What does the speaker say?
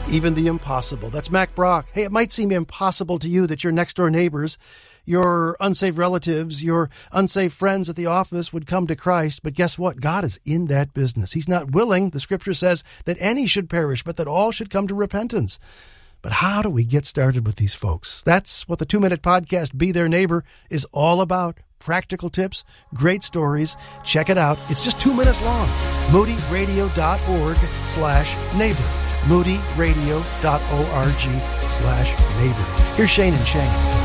Even the impossible. That's Mac Brock. Hey, it might seem impossible to you that your next-door neighbors, your unsafe relatives, your unsafe friends at the office would come to Christ, but guess what? God is in that business. He's not willing, the Scripture says, that any should perish, but that all should come to repentance. But how do we get started with these folks? That's what the 2-Minute Podcast, Be Their Neighbor, is all about. Practical tips, great stories. Check it out. It's just 2 minutes long. moodyradio.org/neighbor. moodyradio.org/neighbor. Here's Shane and Shane.